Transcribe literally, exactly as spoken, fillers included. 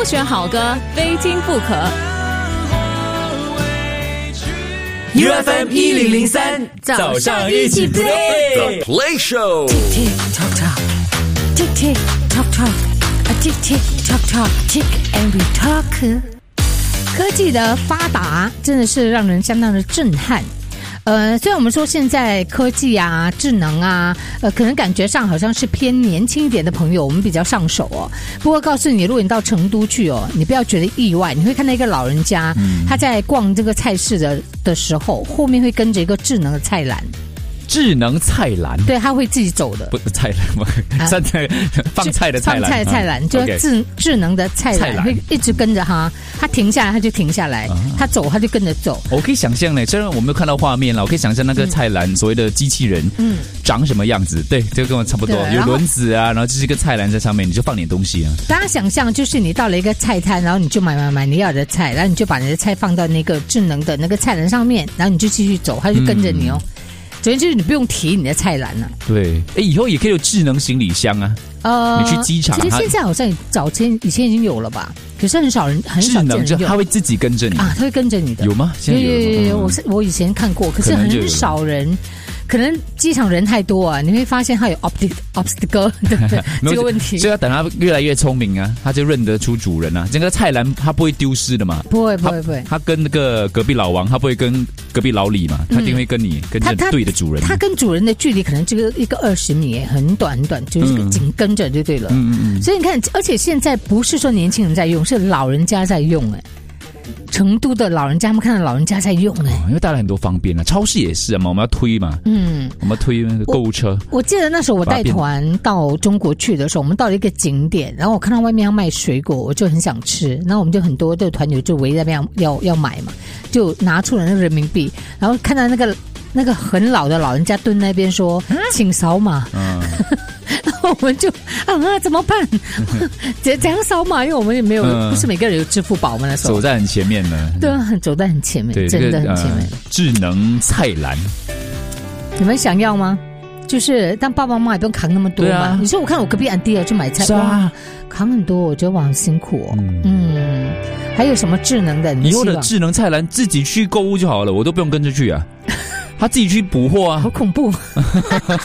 选好歌，非听不可。 U F M 一零零三， 早上一起 play The Play Show。 Tick tock tock, tick tick tock tock, a tick tick tock tock, tick and we talk。科技的发达真的是让人相当的震撼。呃，虽然我们说现在科技啊、智能啊，呃，可能感觉上好像是偏年轻一点的朋友，我们比较上手哦。不过告诉你，如果你到成都去哦，你不要觉得意外，你会看到一个老人家，嗯、他在逛这个菜市的的时候，后面会跟着一个智能的菜篮。 智能菜篮， 对，他会自己走的， 不菜篮吗？放菜、啊、放菜的菜篮， 放菜的菜篮，就是智、okay. 智能的菜篮，会一直跟着他，他停下来他就停下来，啊、他走他就跟着走。 我可以想象呢，虽然我没有看到画面了，我可以想象那个菜篮、嗯、所谓的机器人，嗯，长什么样子？对，这个跟我差不多，有轮子啊，然后就是一个菜篮在上面，你就放点东西啊。 大家想象就是你到了一个菜摊，然后你就买买买你要的菜，然后你就把你的菜放到那个智能的那个菜篮上面，然后你就继续走，他就跟着你哦。嗯，首先就是你不用提你的菜篮了、啊。 对，哎，以后也可以有智能行李箱啊。呃，你去机场， 其实现在好像早前以前已经有了吧，可是很少人很少见人用。 智能就它会自己跟着你啊，它会跟着你的。 有吗？现在有有有有，我是我以前看过，可是很少人。可能机场人太多啊，你会发现它有 obstacle obstacle 对不对？这个问题， 所以要等它越来越聪明啊，它就认得出主人啊。整个菜篮它不会丢失的嘛， 不会不会不会。 它跟那个隔壁老王，它不会跟隔壁老李嘛，它一定会跟你、嗯、跟着对的主人。 它跟主人的距离可能这个一个二十米，很短很短，就是紧跟着就对了。嗯嗯嗯。所以你看，而且现在不是说年轻人在用，是老人家在用哎。成都的老人家，他们看到老人家在用哎、欸哦， 因为带来很多方便啊，超市也是啊嘛，我们要推嘛，嗯，我们要推那个购物车我。我记得那时候我带团到中国去的时候，我们到了一个景点，然后我看到外面要卖水果，我就很想吃，然后我们就很多的团友就围在那边要要买嘛，就拿出了那个人民币，然后看到那个那个很老的老人家蹲那边说，嗯、请扫码。嗯我们就啊怎么办？怎怎样扫码？因为我们也没有、嗯，不是每个人有支付宝嘛，那时候走在很前面呢。 对啊，走在很前面， 对， 真的很前面。 这个呃、智能菜篮， 你们想要吗？就是当爸爸妈妈也不用扛那么多嘛。啊、你说我看我隔壁安迪啊去买菜，哇，扛很多，我觉得哇很辛苦哦。嗯，嗯还有什么智能的？ 以后的智能菜篮自己去购物就好了，我都不用跟着去啊。他自己去补货啊， 好恐怖！